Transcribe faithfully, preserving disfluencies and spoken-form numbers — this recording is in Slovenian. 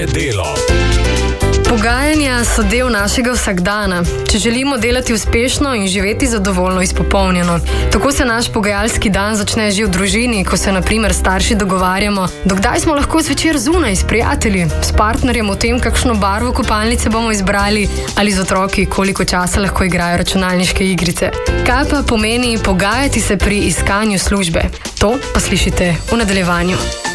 Delo. Pogajanja so del našega vsakdana, če želimo delati uspešno in živeti zadovoljno izpopolnjeno. Tako se naš pogajalski dan začne že v družini, ko se na primer starši dogovarjamo, dokdaj smo lahko zvečer zunaj s prijatelji, s partnerjem o tem, kakšno barvo kopalnice bomo izbrali, ali z otroki, koliko časa lahko igrajo računalniške igrice. Kaj pa pomeni pogajati se pri iskanju službe? To pa slišite v nadaljevanju.